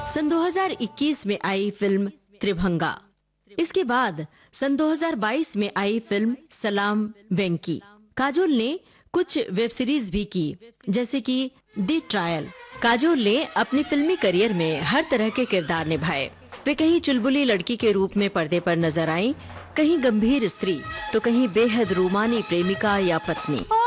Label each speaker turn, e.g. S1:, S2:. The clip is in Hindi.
S1: सन 2021 में आई फिल्म त्रिभंगा। इसके बाद सन 2022 में आई फिल्म सलाम वेंकी। काजोल ने कुछ वेब सीरीज भी की, जैसे कि द ट्रायल। काजोल ने अपनी फिल्मी करियर में हर तरह के किरदार निभाए। वे कहीं चुलबुली लड़की के रूप में पर्दे पर नजर आईं, कहीं गंभीर स्त्री, तो कहीं बेहद रूमानी प्रेमिका या पत्नी।